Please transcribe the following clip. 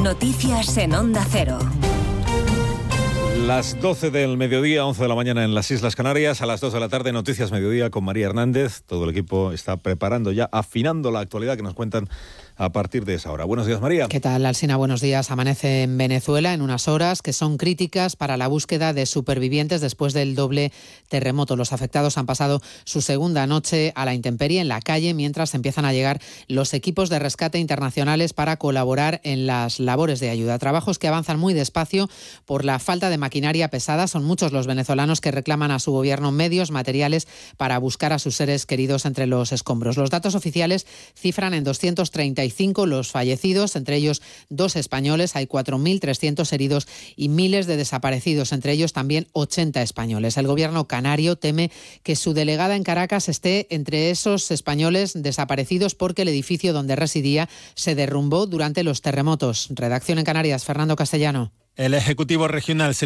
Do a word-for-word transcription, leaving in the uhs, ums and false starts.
Noticias en Onda Cero. Las doce del mediodía, once de la mañana en las Islas Canarias. A las dos de la tarde, Noticias Mediodía con María Hernández. Todo el equipo está preparando ya, afinando la actualidad que nos cuentan a partir de esa hora. Buenos días, María. ¿Qué tal, Alsina? Buenos días. Amanece en Venezuela en unas horas que son críticas para la búsqueda de supervivientes después del doble terremoto. Los afectados han pasado su segunda noche a la intemperie en la calle mientras empiezan a llegar los equipos de rescate internacionales para colaborar en las labores de ayuda. Trabajos que avanzan muy despacio por la falta de maquinaria pesada. Son muchos los venezolanos que reclaman a su gobierno medios materiales para buscar a sus seres queridos entre los escombros. Los datos oficiales cifran en doscientos treinta y cinco los fallecidos, entre ellos dos españoles. Hay cuatro mil trescientos heridos y miles de desaparecidos, entre ellos también ochenta españoles. El gobierno canario teme que su delegada en Caracas esté entre esos españoles desaparecidos porque el edificio donde residía se derrumbó durante los terremotos. Redacción en Canarias, Fernando Castellano. El Ejecutivo Regional se